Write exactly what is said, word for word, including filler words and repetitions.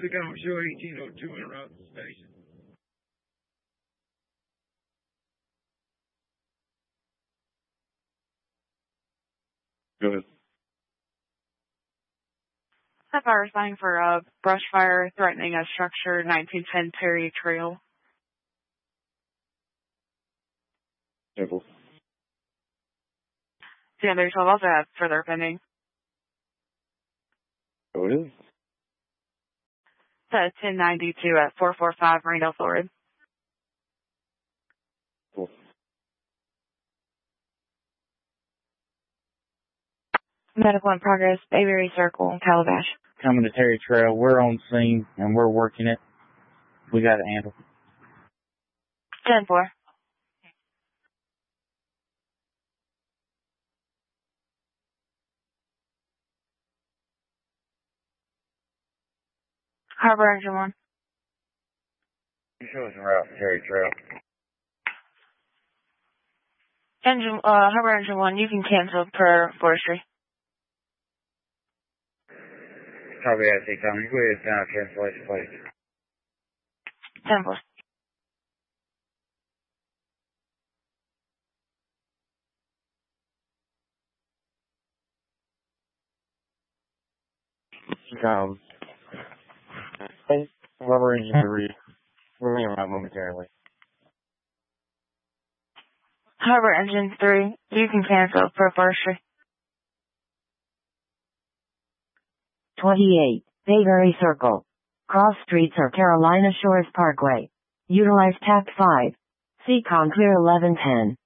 traffic on show eighteen oh two en route to the station. Go ahead. Step fire sign for a uh, brush fire threatening a structure, nineteen ten Terry Trail. Simple. The others will also have further pending. Go ahead. It's ten ninety-two at four forty-five Marindale Forward. Cool. Medical in progress, Bayberry Circle, Calabash. Coming to Terry Trail. We're on scene and we're working it. We got it handled. ten four. Harbor Engine one. Show us en route to Terry Trail. Engine, uh, Harbor Engine one, you can cancel per forestry. Copy that, C Tom. You go ahead and sign a cancellation, please. ten four. Um, hey, Harbor Engine three. We're going around momentarily. Harbor Engine three, you can cancel per forestry. twenty-eight, Bayberry Circle. Cross streets or Carolina Shores Parkway. Utilize T A C five. C COM clear eleven ten.